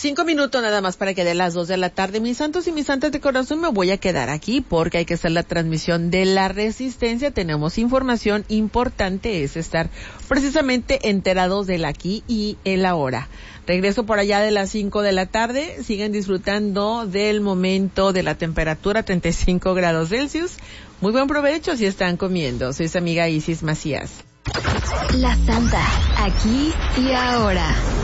5 minutos nada más para que de las 2 de la tarde, mis santos y mis santas de corazón, me voy a quedar aquí porque hay que hacer la transmisión de la Resistencia. Tenemos información importante, es estar precisamente enterados del aquí y el ahora. Regreso por allá de las 5 de la tarde. Siguen disfrutando del momento de la temperatura, 35 grados Celsius. Muy buen provecho si están comiendo. Soy su amiga Isis Macías. La Santa, aquí y ahora.